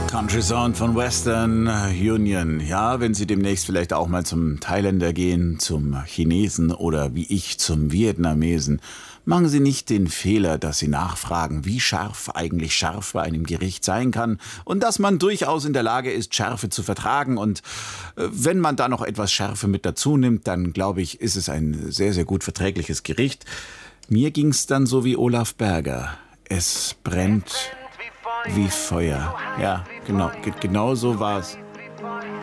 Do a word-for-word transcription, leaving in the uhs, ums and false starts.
Country Sound von Western Union. Ja, wenn Sie demnächst vielleicht auch mal zum Thailänder gehen, zum Chinesen oder wie ich zum Vietnamesen, machen Sie nicht den Fehler, dass Sie nachfragen, wie scharf eigentlich scharf bei einem Gericht sein kann und dass man durchaus in der Lage ist, Schärfe zu vertragen. Und äh, wenn man da noch etwas Schärfe mit dazu nimmt, dann glaube ich, ist es ein sehr, sehr gut verträgliches Gericht. Mir ging's dann so wie Olaf Berger. Es brennt wie Feuer. Ja, genau, genau so war's.